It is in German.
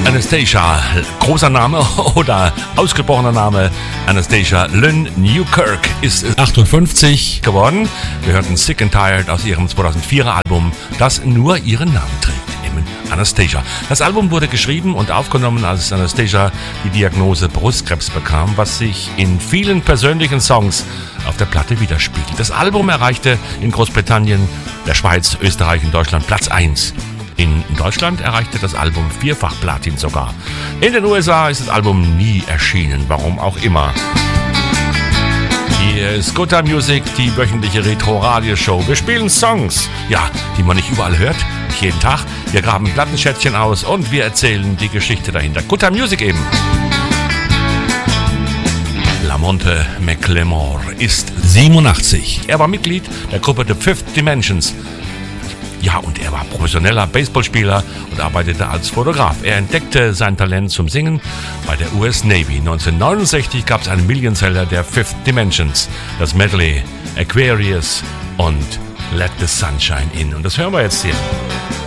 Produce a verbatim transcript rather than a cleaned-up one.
Anastacia, großer Name oder ausgesprochener Name, Anastacia Lynn Newkirk ist achtundfünfzig geworden. Wir hörten Sick and Tired aus ihrem zweitausendvierer Album, das nur ihren Namen trägt, eben Anastacia. Das Album wurde geschrieben und aufgenommen, als Anastacia die Diagnose Brustkrebs bekam, was sich in vielen persönlichen Songs auf der Platte widerspiegelt. Das Album erreichte in Großbritannien, der Schweiz, Österreich und Deutschland Platz eins. In Deutschland erreichte das Album vierfach Platin sogar. In den U S A ist das Album nie erschienen, warum auch immer. Hier ist Good Time Music, die wöchentliche Retro-Radio-Show. Wir spielen Songs, ja, die man nicht überall hört, nicht jeden Tag. Wir graben Plattenschätzchen aus und wir erzählen die Geschichte dahinter. Good Time Music eben. Lamonte McLemore ist siebenundachtzig. Er war Mitglied der Gruppe The Fifth Dimensions. Ja, und er war professioneller Baseballspieler und arbeitete als Fotograf. Er entdeckte sein Talent zum Singen bei der U S Navy. neunzehnhundertneunundsechzig gab es einen Millionseller der Fifth Dimensions, das Medley Aquarius und Let the Sunshine In. Und das hören wir jetzt hier.